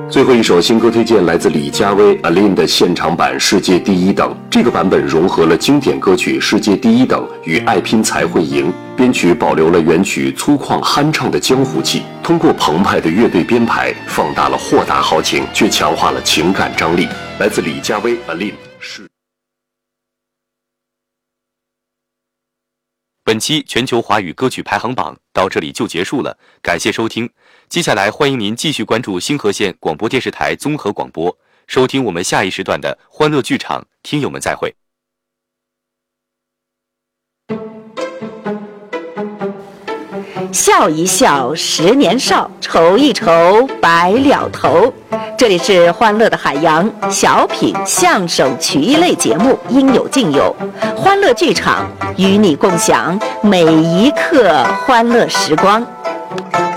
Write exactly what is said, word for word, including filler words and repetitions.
最后一首新歌推荐来自李佳薇 Aline 的现场版《世界第一等》。这个版本融合了经典歌曲《世界第一等》与《爱拼才会赢》，编曲保留了原曲粗犷酣畅的江湖气，通过澎湃的乐队编排，放大了豁达豪情，却强化了情感张力。来自李佳薇 Aline 是。 本期全球华语歌曲排行榜到这里就结束了，感谢收听。接下来欢迎您继续关注星河县广播电视台综合广播，收听我们下一时段的欢乐剧场。听友们再会。 笑一笑，十年少；愁一愁，白了头。这里是欢乐的海洋小品、相声、曲艺类节目，应有尽有。欢乐剧场与你共享每一刻欢乐时光。